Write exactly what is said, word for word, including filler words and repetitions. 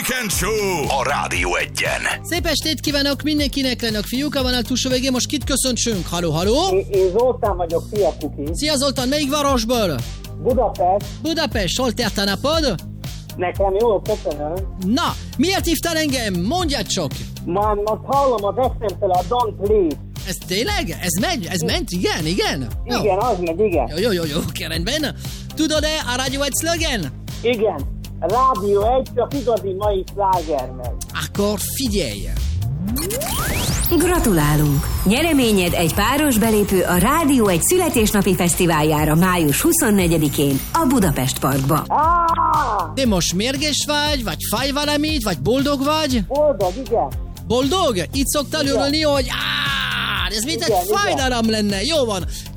Weekend Show a Rádió Egyen. Szép estét kívánok mindenkinek, lennek fiúk, a vonal túlsó végén most kit köszöntsünk? Halló, halló? Én, én Zoltán vagyok, szia Kuki. Szia Zoltán, melyik városból? Budapest. Budapest, hol tért a napod? Nekem jó, köszönöm. Na, miért hívtál engem? Mondjad csak! Már most hallom az eszemtől a Don't Please. Ez tényleg? Ez megy? Ez ment? Igen, igen? Jó. Igen, az meg, igen. Jó, jó, jó, jó, oké, rendben. Tudod-e a Rádió egy szlogen? Igen. Rádió egy, csak igazi mai sláger meg. Akkor figyelj! Gratulálunk! Nyereményed egy páros belépő a Rádió egy születésnapi fesztiváljára május huszonnegyedikén a Budapest Parkba. Ah! Te most mérges vagy, vagy fáj valamit, vagy boldog vagy? Boldog, igen. Boldog? Itt szoktál örülni, hogy áh, ez mint egy Igen, fájdalom lenne. Jó van.